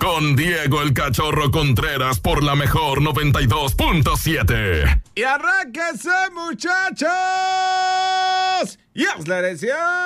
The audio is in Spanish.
con Diego el Cachorro Contreras por la mejor 92.7. Y arránquense, muchachos. Y es la herencia.